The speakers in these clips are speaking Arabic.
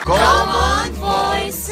Common Voices.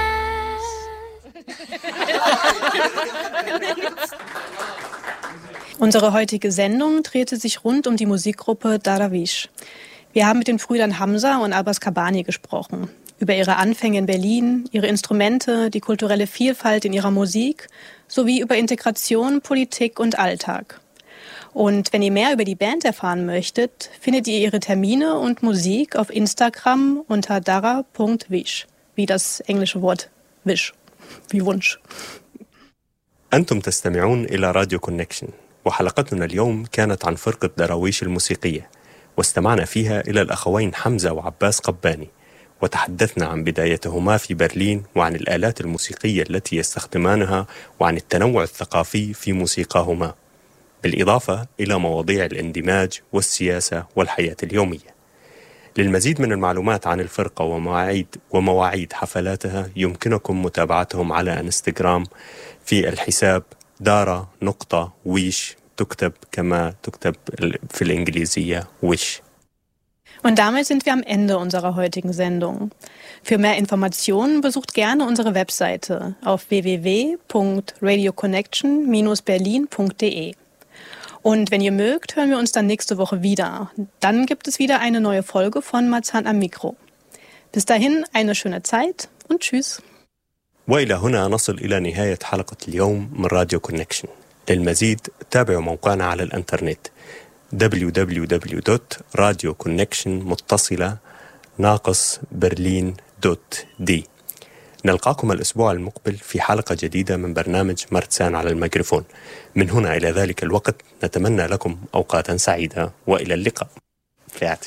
Unsere heutige Sendung drehte sich rund um die Musikgruppe Darawish. Wir haben mit den Brüdern Hamza und Abbas Kabani gesprochen. Über ihre Anfänge in Berlin, ihre Instrumente, die kulturelle Vielfalt in ihrer Musik, sowie über Integration, Politik und Alltag. Und wenn ihr mehr über die Band erfahren möchtet, findet ihr ihre Termine und Musik auf Instagram unter dara.wish, wie das englische Wort Wish, wie Wunsch. أنتم تستمعون إلى راديو كونكشن، وحلقتنا اليوم كانت عن فرقة دراويش الموسيقية، واستمعنا فيها إلى الأخوين حمزة وعباس قباني، وتحدثنا عن بدايتهما في برلين وعن الآلات الموسيقية التي يستخدمانها وعن التنوع الثقافي في موسيقاهما، بالإضافة إلى مواضيع الاندماج والسياسة والحياة اليومية. للمزيد من المعلومات عن الفرقة ومواعيد حفلاتها يمكنكم متابعتهم على انستغرام في الحساب dara.wish، تكتب كما تكتب في الإنجليزية wish. Und damit sind wir am Ende unserer heutigen Sendung. Für mehr Informationen besucht gerne unsere Webseite auf www.radioconnection-berlin.de. Und wenn ihr mögt, hören wir uns dann nächste Woche wieder. Dann gibt es wieder eine neue Folge von Marzahn am Mikro. Bis dahin eine schöne Zeit und tschüss. وإلى هنا نصل إلى نهاية حلقة اليوم من راديو كونكشن. للمزيد تابعوا موقعنا على الإنترنت www.radioconnection_berlin.d. نلقاكم الأسبوع المقبل في حلقة جديدة من برنامج مرتسان على الميكروفون. من هنا إلى ذلك الوقت نتمنى لكم أوقاتا سعيدة وإلى اللقاء. فيات.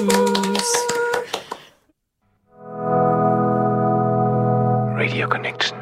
Radio Connection.